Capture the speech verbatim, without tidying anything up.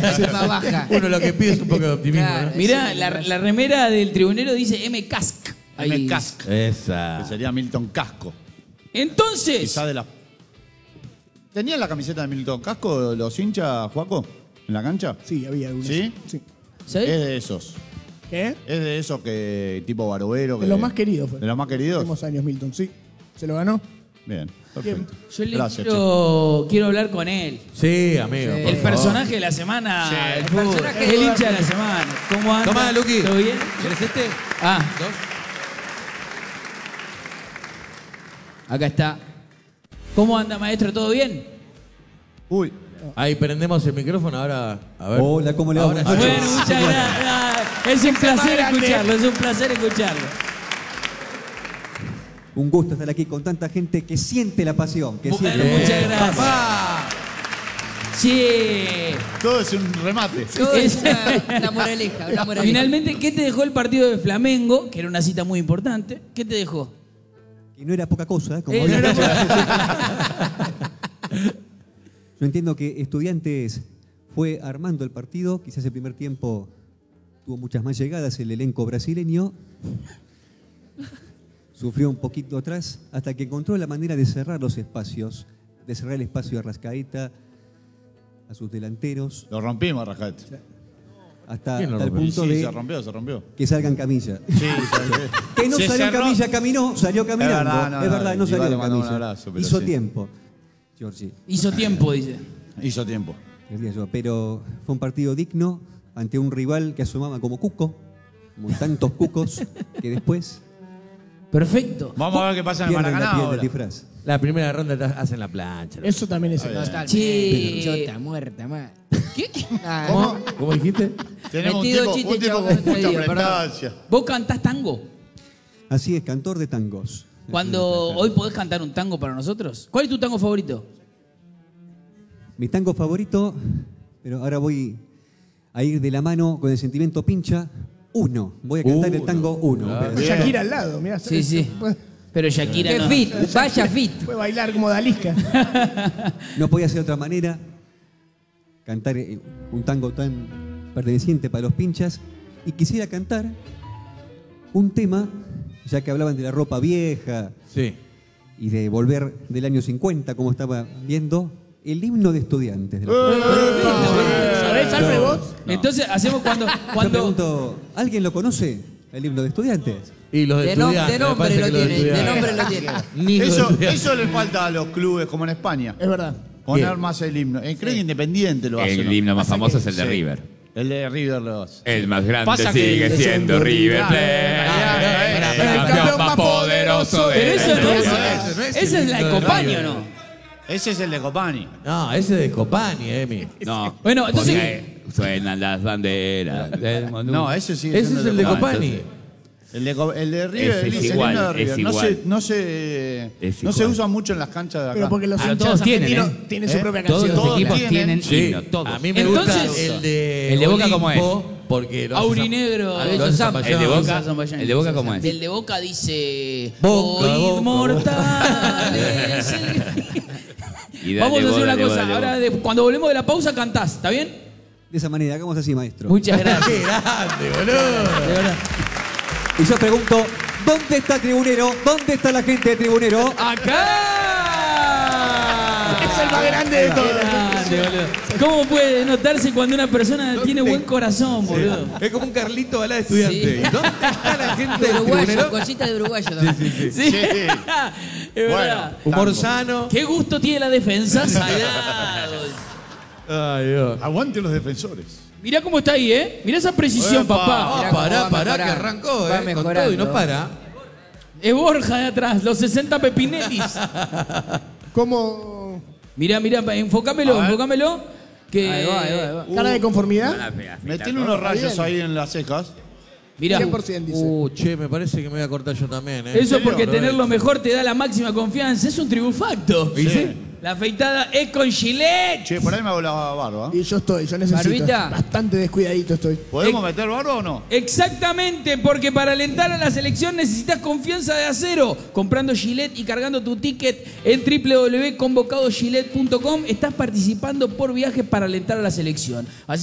más baja. Uno lo que pide es un poco de optimismo. Claro. ¿no? Mirá, la, la remera del tribunero dice M. Cask. Ahí M. dice. Cask. Esa. Que sería Milton Casco. Entonces, Quizá de la... ¿Tenían la camiseta de Milton Casco los hinchas, Juaco? ¿En la cancha? Sí, había algunos. ¿Sí? Sí. ¿sabés? Es de esos. ¿Qué? Es de esos que tipo Barovero. De que- los más queridos fue. ¿De los más queridos? Últimos años, Milton, sí. ¿Se lo ganó? Bien, perfecto. Yo le Gracias, quiero, quiero hablar con él. Sí, amigo. Sí. por El favor. personaje de la semana. Sí, del el fútbol. personaje Es de el la- hincha de la semana. ¿Cómo anda? Tomá, Luqui. ¿Todo bien? ¿Querés este? Ah, ¿Dos? acá está. ¿Cómo anda, maestro? ¿Todo bien? Uy, Ahí prendemos el micrófono ahora. A ver. Hola, ¿cómo le va? Ahora Buenas sí. Bueno, muchas gracias. Es un placer escucharlo, es un placer escucharlo. Un gusto estar aquí con tanta gente que siente la pasión, que Bueno, siente. muchas gracias. Papá. Che. todo es un remate. Todo es una, una moraleja, una moraleja. Finalmente, ¿qué te dejó el partido de Flamengo? Que era una cita muy importante. ¿Qué te dejó? Y no era poca cosa, ¿eh? Como Eh, había no era dicho. Yo entiendo que Estudiantes fue armando el partido, quizás el primer tiempo tuvo muchas más llegadas el elenco brasileño, sufrió un poquito atrás, hasta que encontró la manera de cerrar los espacios, de cerrar el espacio a Rascaeta, a sus delanteros, Lo rompimos, Rajat. hasta, ¿Quién lo hasta el rompió? Sí, punto de se rompió, se rompió. que salgan camilla. Sí, sí. Que no Se salió en cerró. camilla, caminó, salió caminando. Es verdad, no, es no, verdad, no Iván salió le en mandó un camilla. abrazo, pero Hizo sí. tiempo, Giorgi, Hizo tiempo, dice. Hizo tiempo. quería yo. Pero fue un partido digno ante un rival que asomaba como cuco, como tantos cucos, que después Perfecto. Vamos a ver qué pasa en el pierden la Maracaná piel del ahora. disfraz. La primera ronda te hacen la plancha. Eso también es el Totalmente. Che. Chota, muerta, más. ¿Qué? Ah, ¿Cómo? ¿Cómo dijiste? Tenemos un Metido tipo, chiste, un tipo chabón, con otro mucha día, perdón. prestancia. ¿Vos cantás tango? Así es, cantor de tangos. Cuando hoy podés cantar un tango para nosotros. ¿Cuál es tu tango favorito? Mi tango favorito, pero ahora voy a ir de la mano con el sentimiento pincha, uno. Voy a cantar el Uno, tango uno. claro. Pero- Shakira al lado, mirá. Sí, sí. Puede, Pero Shakira Qué no. fit, vaya fit. puede bailar como Dalisca. No podía ser de otra manera cantar eh, un tango tan perteneciente para los pinchas. Y quisiera cantar un tema, ya que hablaban de la ropa vieja Sí. y de volver del año cincuenta, como estaba viendo, el himno de Estudiantes. de los- ¿Sabés, Alfred, vos? Entonces hacemos cuando. Yo cuando pregunto, ¿alguien lo conoce? El himno de Estudiantes. Y los de, De, nom- estudiantes. de me nombre parece lo que los de tiene, de estudiantes. nombre lo tiene. Ni los de Eso, estudiantes. eso le falta a los clubes, como en España. Es verdad. Poner Bien. más el himno. Eh, creo que Independiente lo hace. El ¿no? himno más Pasa famoso que- es el de sí. River. El de River lo hace. El más grande Pasa que- sigue que siendo siendo River River. Plate. Ah, El el campeón campeón más más poderoso de Pero la eso no es. historia. Ese no es Esa el es la himno de de Copaño, River. ¿no? Ese es el de Copani. No, ese es de Copani, Emi. No. Bueno, entonces- porque suenan las banderas. del mundo. No, ese sí Ese es el de No, Copani. entonces- El de, Co- el de River, Ese el, es el igual, himno de River. es No igual. se, no se, Es no se igual. usa mucho en las canchas de acá. Pero porque los Ah, hinchas todos tienen, argentinos ¿eh? tienen su ¿Eh? propia Todos canción. los Todos equipos tienen. tienen Sí. himno, todos. A mí me Entonces- gusta el de ¿El de Boca cómo es? Olimpo, porque lo hace Aurinegro. Zam- Eso lo hace Zam- Zapallán. El de Boca, Zapallán. el de Boca cómo es. El de Boca dice. Boca, "Oíd, Boca, mortales". Y dale Vamos a hacer bola, una dale cosa. bola, dale Ahora, bola. de- cuando volvemos de la pausa, cantás. ¿Está bien? De esa manera, hagamos así, maestro. Muchas gracias. ¡Qué grande, boludo! De verdad. Y yo pregunto, ¿dónde está Tribunero? ¿Dónde está la gente de Tribunero? ¡Acá! Es el más grande de todos. Grande, boludo. ¿Cómo puede notarse cuando una persona tiene buen corazón, boludo? Es como un Carlito Balá de estudiante. Sí. ¿Y ¿Dónde está la gente del Uruguayo, tribunero? cosita de uruguayo también. Sí. Sí. Es Bueno. verdad. Humor Tango. sano. Qué gusto tiene la defensa. Salado. Ay, Dios. Aguante los defensores. Mirá cómo está ahí, ¿eh? Mirá esa precisión, Epa. papá. Mirá Ah, cómo pará, va pará, que mejorando. arrancó, Va ¿eh? Con mejorando. todo y no para. Es Borja de atrás, los sesenta Pepinelis. ¿Cómo? Mirá, mirá, enfocámelo, A ver. enfocámelo. Que... Ahí va, ahí va, ahí va. ¿Cara de conformidad? Ah, pega, Me pega, tiene todo. unos rayos bien. ahí en las cejas. Mirá. cien por ciento dice. Uh, che, me parece que me voy a cortar yo también, ¿eh? Eso serio? porque Lo tener he lo hecho. mejor te da la máxima confianza. Es un tribufacto. ¿Y sí? La afeitada es con Gillette. Che, por ahí me hago la barba. Y yo estoy, yo necesito. Barbita. Bastante descuidadito estoy. ¿Podemos Eh, meter barba o no? Exactamente, porque para alentar a la selección necesitas confianza de acero. Comprando Gillette y cargando tu ticket en w w w punto convocado gillette punto com estás participando por viajes para alentar a la selección. Así